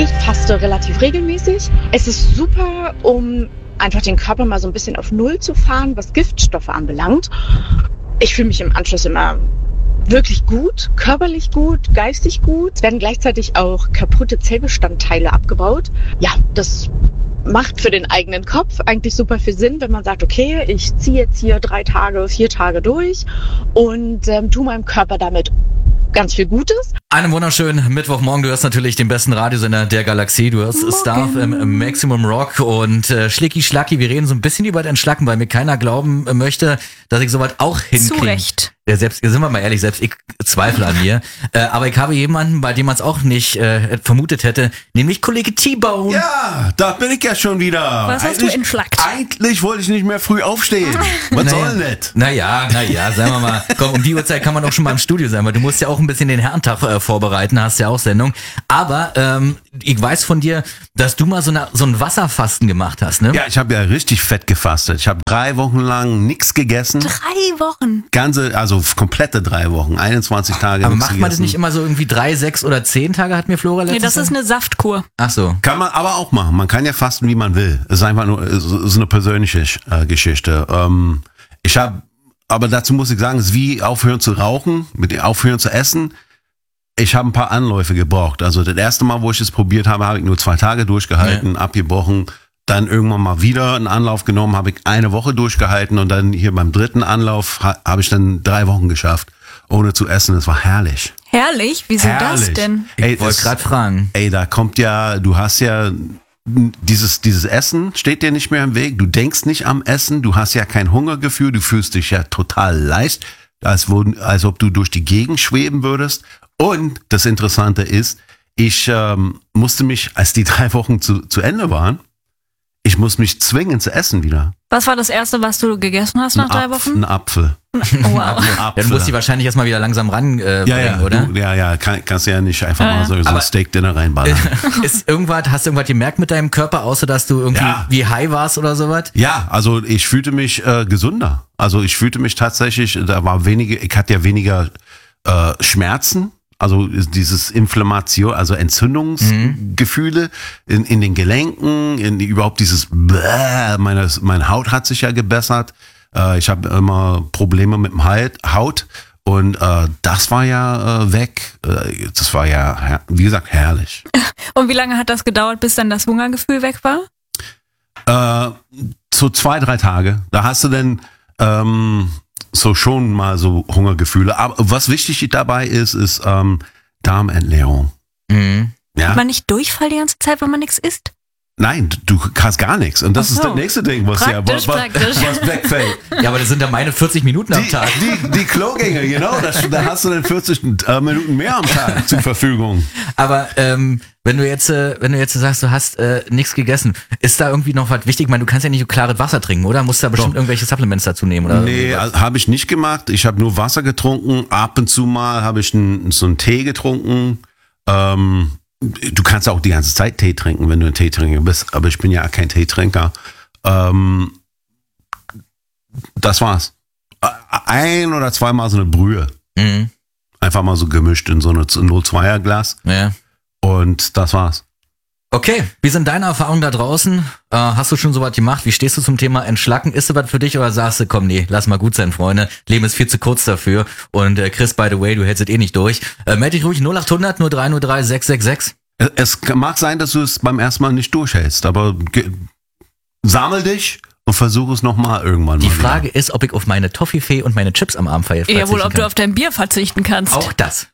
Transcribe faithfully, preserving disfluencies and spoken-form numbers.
Ich faste relativ regelmäßig. Es ist super, um einfach den Körper mal so ein bisschen auf Null zu fahren, was Giftstoffe anbelangt. Ich fühle mich im Anschluss immer wirklich gut, körperlich gut, geistig gut. Es werden gleichzeitig auch kaputte Zellbestandteile abgebaut. Ja, das macht für den eigenen Kopf eigentlich super viel Sinn, wenn man sagt, okay, ich ziehe jetzt hier drei Tage, vier Tage durch und ähm, tue meinem Körper damit ganz viel Gutes. Einen wunderschönen Mittwochmorgen. Du hörst natürlich den besten Radiosender der Galaxie. Du hörst Morgen. Star im Maximum Rock und äh, Schlicki Schlacki. Wir reden so ein bisschen über den Schlacken, weil mir keiner glauben möchte, dass ich sowas auch hinkriege. Zu Recht. Ja, selbst, sind wir mal ehrlich, selbst ich zweifle an mir. Äh, aber ich habe jemanden, bei dem man es auch nicht äh, vermutet hätte, nämlich Kollege T-Bone. Ja, da bin ich ja schon wieder. Was hast du entschlackt? Eigentlich wollte ich nicht mehr früh aufstehen. Was naja, soll das? Naja, naja, sagen wir mal, komm, um die Uhrzeit kann man auch schon mal im Studio sein, weil du musst ja auch ein bisschen den Herrentag äh, vorbereiten, hast ja auch Sendung. Aber ähm, ich weiß von dir, dass du mal so, eine, so ein Wasserfasten gemacht hast, ne? Ja, ich habe ja richtig fett gefastet. Ich habe drei Wochen lang nichts gegessen. Drei Wochen? Ganze, also komplette drei Wochen, einundzwanzig Tage. Aber macht man gegessen. Das nicht immer so irgendwie drei, sechs oder zehn Tage, hat mir Flora letztes Nee, das ist eine Saftkur. Ach so. Kann man aber auch machen. Man kann ja fasten, wie man will. Es ist einfach nur es ist eine persönliche äh, Geschichte. Ähm, ich habe, aber dazu muss ich sagen, es ist wie aufhören zu rauchen, mit aufhören zu essen. Ich habe ein paar Anläufe gebraucht. Also das erste Mal, wo ich es probiert habe, habe ich nur zwei Tage durchgehalten, ja. abgebrochen. Dann irgendwann mal wieder einen Anlauf genommen, habe ich eine Woche durchgehalten und dann hier beim dritten Anlauf ha, habe ich dann drei Wochen geschafft, ohne zu essen. Es war herrlich. Herrlich? Wieso herrlich. Das denn? Ich wollte gerade fragen. Ey, da kommt ja, du hast ja dieses dieses Essen steht dir nicht mehr im Weg. Du denkst nicht am Essen, du hast ja kein Hungergefühl, du fühlst dich ja total leicht, als, würden, als ob du durch die Gegend schweben würdest. Und das Interessante ist, ich ähm, musste mich, als die drei Wochen zu, zu Ende waren, ich muss mich zwingen zu essen wieder. Was war das Erste, was du gegessen hast nach ein drei Apf- Wochen? Ein Apfel. Oh, wow. Ein Apfel. Dann musst du wahrscheinlich erstmal wieder langsam ranbringen, äh, ja, ja, oder? Du, ja, ja, kann, kannst du ja nicht einfach ja, mal so, so ein Steak-Dinner reinballern. Ist irgendwas, hast du irgendwas gemerkt mit deinem Körper, außer dass du irgendwie ja. wie high warst oder sowas? Ja, also ich fühlte mich äh, gesunder. Also ich fühlte mich tatsächlich, da war weniger, ich hatte ja weniger äh, Schmerzen. Also dieses Inflammation, also Entzündungsgefühle mhm. in, in den Gelenken, in die, überhaupt dieses Bäh, meine, meine Haut hat sich ja gebessert. Äh, ich habe immer Probleme mit dem Halt, Haut und äh, das war ja äh, weg. Äh, das war ja, her- wie gesagt, herrlich. Und wie lange hat das gedauert, bis dann das Hungergefühl weg war? Äh, so zwei, drei Tage. Da hast du dann ähm, so schon mal so Hungergefühle. Aber was wichtig dabei ist, ist ähm, Darmentleerung. Mhm. Ja? Hat man nicht Durchfall die ganze Zeit, wenn man nichts isst? Nein, du hast gar nichts. Und das Ach so. ist das nächste Ding, was ja was, Praktisch, was, praktisch. was wegfällt. Ja, aber das sind ja meine vierzig Minuten am Die, Tag. die, die Klogänge, genau. Das, da hast du dann vierzig äh, Minuten mehr am Tag zur Verfügung. Aber ähm, wenn du jetzt, äh, wenn du jetzt sagst, du hast äh, nichts gegessen, ist da irgendwie noch was wichtig? Ich meine, du kannst ja nicht so klares Wasser trinken, oder? Musst du da bestimmt Doch. irgendwelche Supplements dazu nehmen, oder? Nee, also, habe ich nicht gemacht. Ich habe nur Wasser getrunken. Ab und zu mal habe ich n, so einen Tee getrunken. Ähm, du kannst auch die ganze Zeit Tee trinken, wenn du ein Teetrinker bist. Aber ich bin ja kein Teetrinker. Ähm, das war's. Ein oder zweimal so eine Brühe. Mhm. Einfach mal so gemischt in so eine null Komma zweier Glas. Ja. Und das war's. Okay, wie sind deine Erfahrungen da draußen? Äh, hast du schon sowas gemacht? Wie stehst du zum Thema Entschlacken? Ist das was für dich oder sagst du, komm, nee, lass mal gut sein, Freunde. Leben ist viel zu kurz dafür. Und äh, Chris, by the way, du hältst es eh nicht durch. Äh, melde dich ruhig null acht hundert null drei null drei sechs sechs sechs. Es mag sein, dass du es beim ersten Mal nicht durchhältst, aber ge- sammel dich und versuch es nochmal irgendwann Die mal Frage ist, ob ich auf meine Toffifee und meine Chips am Abend verzichten Ja, wohl, ob kann. du auf dein Bier verzichten kannst. Auch das.